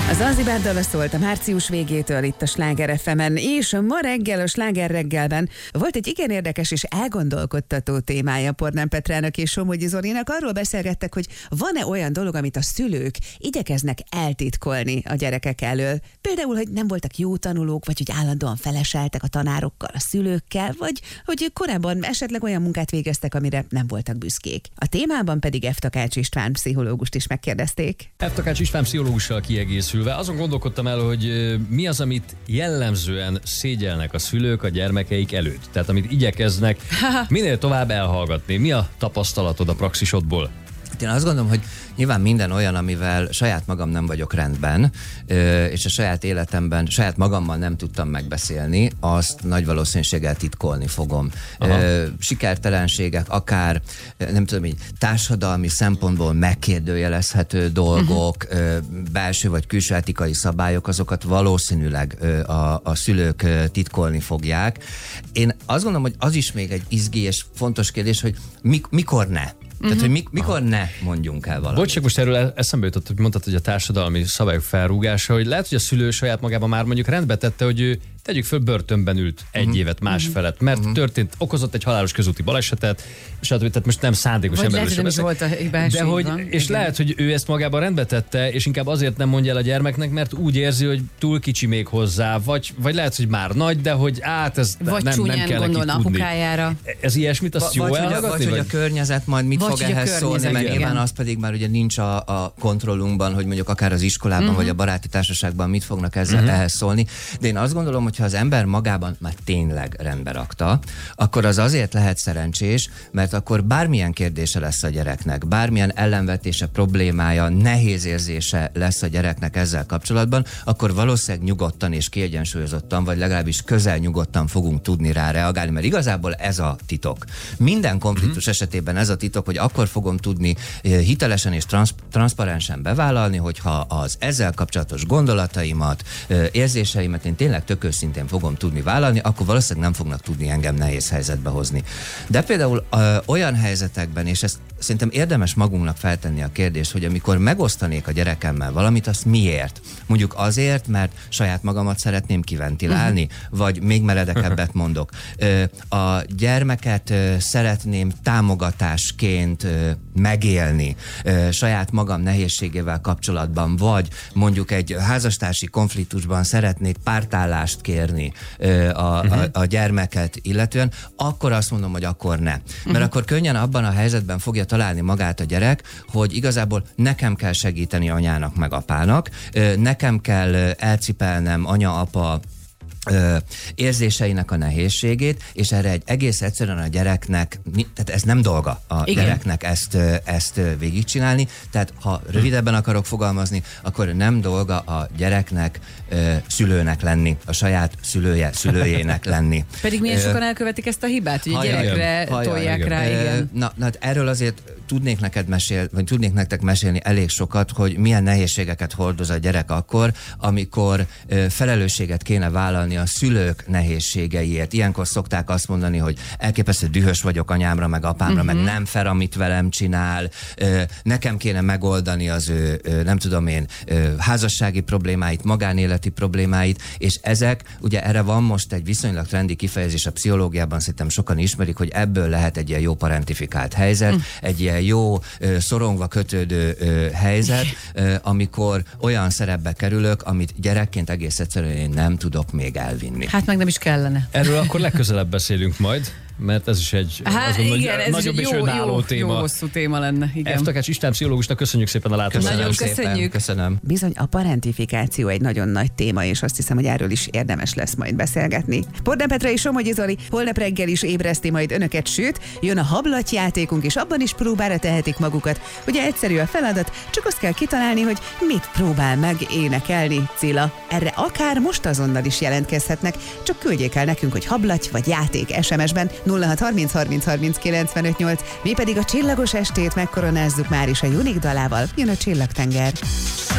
A Zanzibár dala szólt a március végétől itt a Sláger FM-en, és ma reggel a Sláger reggelben volt egy igen érdekes és elgondolkodtató témája Pornán Petrának és Somogyi Zolinak. Arról beszélgettek, hogy van-e olyan dolog, amit a szülők igyekeznek eltitkolni a gyerekek elől. Például, hogy nem voltak jó tanulók, vagy hogy állandóan feleseltek a tanárokkal, a szülőkkel, vagy hogy korábban esetleg olyan munkát végeztek, amire nem voltak büszkék. A témában pedig F. Takács István pszichológust is megkérdezték. F. Takács István pszichológussal kiegészülve azon gondolkodtam el, hogy mi az, amit jellemzően szégyelnek a szülők a gyermekeik előtt. Tehát amit igyekeznek minél tovább elhallgatni. Mi a tapasztalatod a praxisodból? Én azt gondolom, hogy nyilván minden olyan, amivel saját magam nem vagyok rendben, és a saját életemben saját magammal nem tudtam megbeszélni, azt nagy valószínűséggel titkolni fogom. Sikertelenségek, akár nem tudom, így társadalmi szempontból megkérdőjelezhető dolgok, belső vagy külső etikai szabályok, azokat valószínűleg a szülők titkolni fogják. Én azt gondolom, hogy az is még egy izgi és fontos kérdés, hogy mikor ne. Tehát, hogy mikor ne mondjunk el valamit. Bocs, csak most erről eszembe jutott, hogy mondtad, hogy a társadalmi szabályok felrúgása, hogy lehet, hogy a szülő saját magában már mondjuk rendbe tette, hogy ő tegyük föl, börtönben ült egy évet más felett, mert okozott egy halálos közúti balesetet, és tehát most nem szándékos emberről sem beszélek. De hogy, és lehet, hogy ő ezt magában rendbe tette, és inkább azért nem mondja el a gyermeknek, mert úgy érzi, hogy túl kicsi még hozzá, vagy lehet, hogy már nagy, de hogy ez vagy nem kell neki tudni. Apukájára. Ez ilyesmit, azt jó elhallgatni? Vagy a környezet majd mit fog ehhez szólni, mert nyilván az pedig már ugye nincs a kontrollunkban, hogy mondjuk akár az iskolában, vagy a baráti társaságban mit fognak ehhez szólni. De én azt gondolom, hogy ha az ember magában már tényleg rendbe rakta, akkor az azért lehet szerencsés, mert akkor bármilyen kérdése lesz a gyereknek, bármilyen ellenvetése, problémája, nehéz érzése lesz a gyereknek ezzel kapcsolatban, akkor valószínűleg nyugodtan és kiegyensúlyozottan, vagy legalábbis közel nyugodtan fogunk tudni rá reagálni, mert igazából ez a titok. Minden konfliktus esetében ez a titok, hogy akkor fogom tudni hitelesen és transzparensen bevállalni, hogyha az ezzel kapcsolatos gondolataimat, érzéseimet én tényleg tök őszintén fogom tudni vállalni, akkor valószínűleg nem fognak tudni engem nehéz helyzetbe hozni. De például olyan helyzetekben, és ezt szerintem érdemes magunknak feltenni a kérdést, hogy amikor megosztanék a gyerekemmel valamit, azt miért? Mondjuk azért, mert saját magamat szeretném kiventilálni, vagy még meredekebbet mondok. A gyermeket szeretném támogatásként megélni saját magam nehézségével kapcsolatban, vagy mondjuk egy házastársi konfliktusban szeretnék pártállást kérni a gyermeket illetően, akkor azt mondom, hogy akkor ne. Mert akkor könnyen abban a helyzetben fogja találni magát a gyerek, hogy igazából nekem kell segíteni anyának meg apának, nekem kell elcipelnem anya-apa érzéseinek a nehézségét, és erre egy egész egyszerűen a gyereknek, tehát ez nem dolga a gyereknek ezt végigcsinálni, tehát ha rövidebben akarok fogalmazni, akkor nem dolga a gyereknek szülőnek lenni, a saját szülőjének lenni. Pedig milyen sokan elkövetik ezt a hibát, hogy a gyerekre tolják rá, igen. Na, erről azért tudnék nektek mesélni elég sokat, hogy milyen nehézségeket hordoz a gyerek akkor, amikor felelősséget kéne vállalni a szülők nehézségeiért. Ilyenkor szokták azt mondani, hogy elképesztő dühös vagyok anyámra, meg apámra, meg nem fair, amit velem csinál, nekem kéne megoldani az ő, nem tudom én, házassági problémáit, magánéleti problémáit, és ezek, ugye erre van most egy viszonylag trendi kifejezés a pszichológiában, szerintem sokan ismerik, hogy ebből lehet egy ilyen jó parentifikált helyzet, egy ilyen jó, szorongva kötődő helyzet, amikor olyan szerepbe kerülök, amit gyerekként egész egyszerűen én nem tudok még elvinni. Hát meg nem is kellene. Erről akkor legközelebb beszélünk majd, mert ez is egy nagyobb és önálló téma. Jó hosszú téma lenne, igen. F. Takács István pszichológusnak köszönjük szépen a látogatást. Nagyon köszönjük. Köszönöm. Bizony a parentifikáció egy nagyon nagy téma, és azt hiszem, hogy erről is érdemes lesz majd beszélgetni. Pornán Petra és Somogyi Zoli holnap reggel is ébreszti majd önöket, sőt, jön a hablatyjátékunk, és abban is próbára tehetik magukat. Ugye egyszerű a feladat, csak azt kell kitalálni, hogy mit próbál meg énekelni Cilla. Erre akár most azonnal is jelentkezhetnek, csak küldjék el nekünk, hogy hablaty vagy játék SMS-ben 0630 30 30 95 8. Mi pedig a csillagos estét megkoronázzuk már is a Junik dalával. Jön a Csillagtenger.